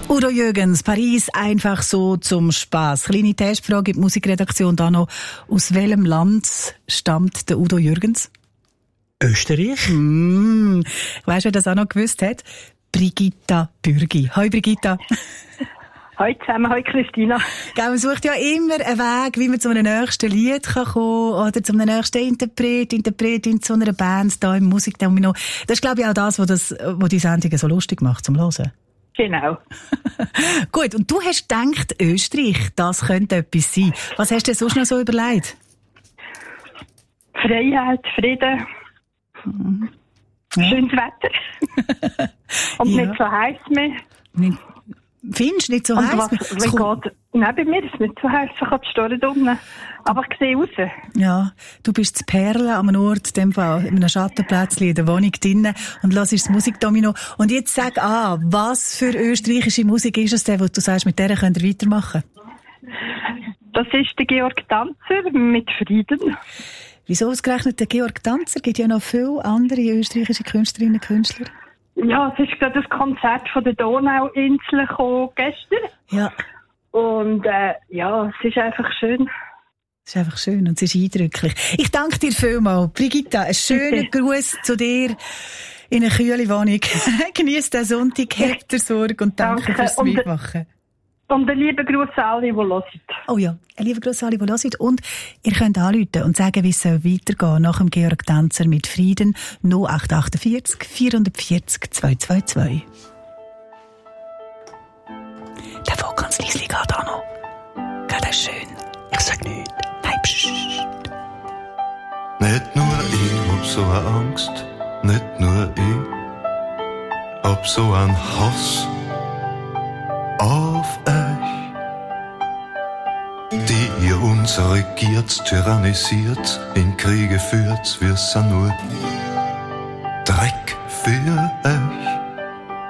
Udo Jürgens, Paris einfach so zum Spass. Kleine Testfrage in die Musikredaktion da noch. Aus welchem Land stammt der Udo Jürgens? Österreich. Weißt du, wer das auch noch gewusst hat? Brigitta Bürgi. Hoi Brigitta. Hoi zusammen, hoi Christina. Man sucht ja immer einen Weg, wie man zu einem nächsten Lied kommen kann oder zu einem nächsten Interpretin zu einer Band da im Musikdomino. Das ist, glaube ich, auch das, was die Sendung so lustig macht zum Hören. Genau. Gut, und du hast gedacht, Österreich, das könnte etwas sein. Was hast du dir sonst noch so überlegt? Freiheit, Frieden, schönes Wetter und Ja. nicht so heiß mehr. Findest du nicht so Und heiß? nein, bei mir ist es nicht so heiß, ich habe die Stunde unten. Aber ich sehe raus. Ja, du bist zu Perlen an einem Ort, in dem Fall, in einem Schattenplätzchen in der Wohnung drinnen und hörst das Musikdomino. Und jetzt sag was für österreichische Musik ist es denn, wo du sagst, mit der könnt ihr weitermachen? Das ist der Georg Tanzer mit Frieden. Wieso ausgerechnet der Georg Tanzer? Es gibt ja noch viele andere österreichische Künstlerinnen und Künstler. Ja, es ist gerade das Konzert von der Donauinsel gekommen gestern. Ja. Und ja, es ist einfach schön. Es ist einfach schön und es ist eindrücklich. Ich danke dir vielmals. Brigitta, einen schönen Gruß zu dir in eine kühle Wohnung. Genieß den Sonntag, habt ihr Sorge und danke fürs Mitmachen. Und einen lieben Gruß an alle, die hören. Oh ja, ein lieber Gruß an alle, die hören. Und ihr könnt anrufen und sagen, wie es weitergehen soll nach dem Georg Tanzer mit Frieden 0848 440 222. Der Vogel ganz leise geht auch noch. Geht das schön? Ich sag nicht. Nein, pssst. Nicht nur ich hab so eine Angst, nicht nur ich hab so einen Hass auf euch, die ihr uns regiert, tyrannisiert, in Kriege führt, wir sind nur Dreck für euch.